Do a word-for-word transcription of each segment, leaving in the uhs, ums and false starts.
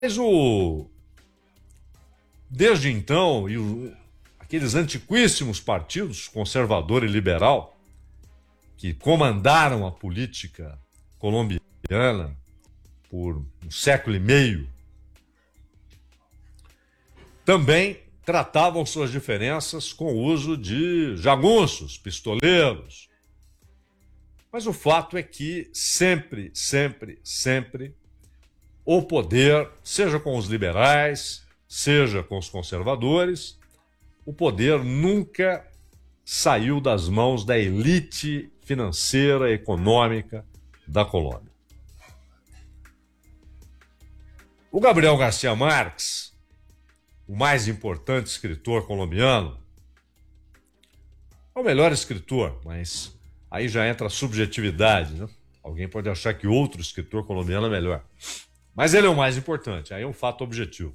Mas o... Desde então, e o... aqueles antiquíssimos partidos, conservador e liberal, que comandaram a política colombiana por um século e meio, também tratavam suas diferenças com o uso de jagunços, pistoleiros. Mas o fato é que sempre, sempre, sempre o poder, seja com os liberais, seja com os conservadores, o poder nunca saiu das mãos da elite financeira, econômica da Colômbia. O Gabriel García Márquez, o mais importante escritor colombiano, é o melhor escritor, mas aí já entra a subjetividade, né? Alguém pode achar que outro escritor colombiano é melhor. Mas ele é o mais importante, aí é um fato objetivo.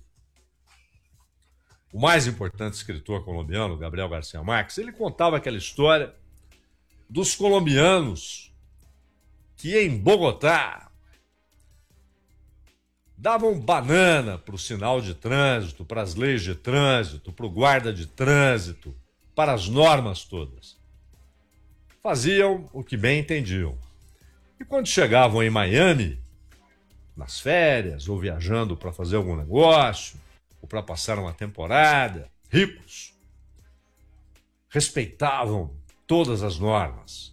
O mais importante escritor colombiano, Gabriel García Márquez, ele contava aquela história dos colombianos que em Bogotá davam banana para o sinal de trânsito, para as leis de trânsito, para o guarda de trânsito, para as normas todas. Faziam o que bem entendiam. E quando chegavam em Miami, nas férias, ou viajando para fazer algum negócio, ou para passar uma temporada, ricos, respeitavam todas as normas.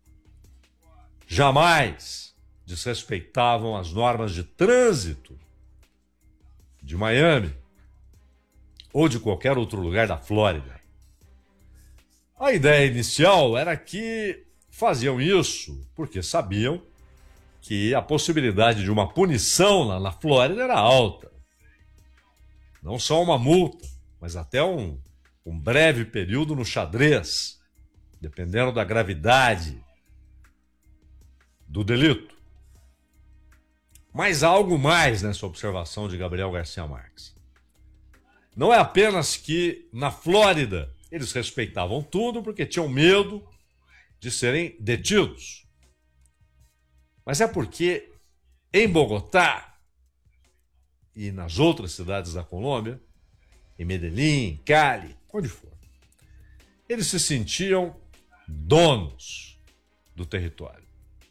Jamais desrespeitavam as normas de trânsito de Miami ou de qualquer outro lugar da Flórida. A ideia inicial era que faziam isso porque sabiam que a possibilidade de uma punição lá na Flórida era alta. Não só uma multa, mas até um, um breve período no xadrez, dependendo da gravidade do delito. Mas há algo mais nessa observação de Gabriel García Márquez. Não é apenas que na Flórida eles respeitavam tudo porque tinham medo de serem detidos. Mas é porque em Bogotá e nas outras cidades da Colômbia, em Medellín, Cali, onde for, eles se sentiam donos do território,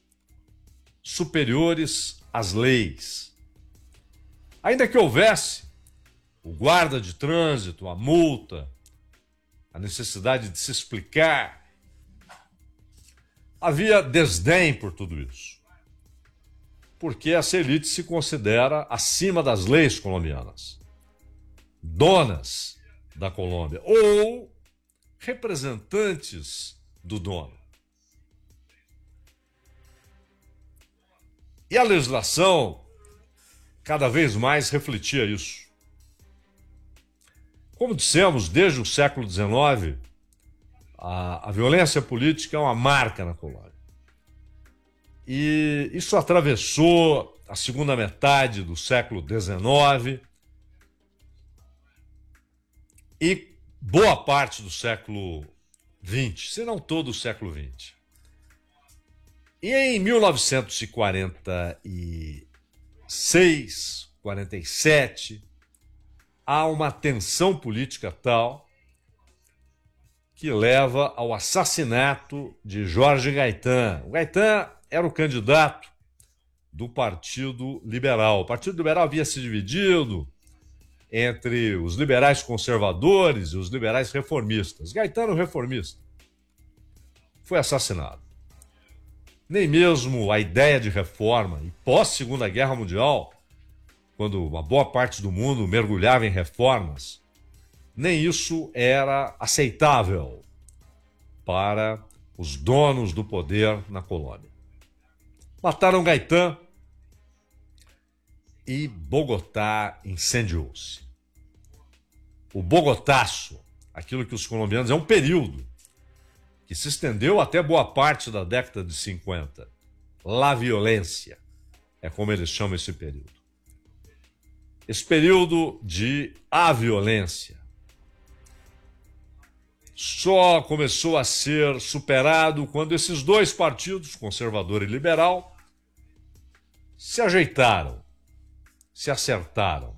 superiores às leis. Ainda que houvesse o guarda de trânsito, a multa, a necessidade de se explicar, havia desdém por tudo isso. Porque essa elite se considera acima das leis colombianas, donas da Colômbia, ou representantes do dono. E a legislação cada vez mais refletia isso. Como dissemos, desde o século dezenove, a, a violência política é uma marca na Colômbia. E isso atravessou a segunda metade do século dezenove e boa parte do século vinte, se não todo o século vinte. E em mil novecentos e quarenta e seis, quarenta e sete, há uma tensão política tal que leva ao assassinato de Jorge Gaitán. O Gaitán era o candidato do Partido Liberal. O Partido Liberal havia se dividido entre os liberais conservadores e os liberais reformistas. Gaitán era o reformista. Foi assassinado. Nem mesmo a ideia de reforma, e pós-Segunda Guerra Mundial, quando uma boa parte do mundo mergulhava em reformas, nem isso era aceitável para os donos do poder na Colômbia. Mataram Gaitán e Bogotá incendiou-se. O Bogotaço, aquilo que os colombianos... É um período que se estendeu até boa parte da década de cinquenta. La violência é como eles chamam esse período. Esse período de a violência só começou a ser superado quando esses dois partidos, conservador e liberal, se ajeitaram, se acertaram.